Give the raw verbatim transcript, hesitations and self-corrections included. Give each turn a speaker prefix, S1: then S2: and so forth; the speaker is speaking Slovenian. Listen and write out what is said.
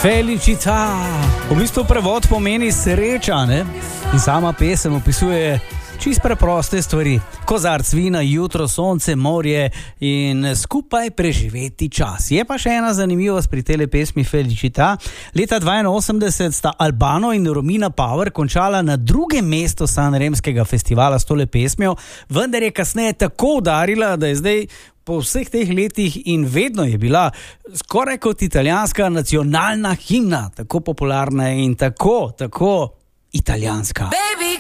S1: Felicità. V bistvu prevod pomeni sreča, ne? In sama pesem opisuje čist preproste stvari. Kozarc vina, jutro, sonce, morje in skupaj preživeti čas. Je pa še ena zanimivost pri tele pesmi Felicità. Leta dvainosemdeset sta Albano in Romina Power končala na drugem mestu Sanremskega festivala s tole pesmijo, vendar je kasneje tako udarila, da je zdaj po vseh teh letih in vedno je bila skoraj kot italijanska nacionalna himna, tako popularna in tako, tako italijanska.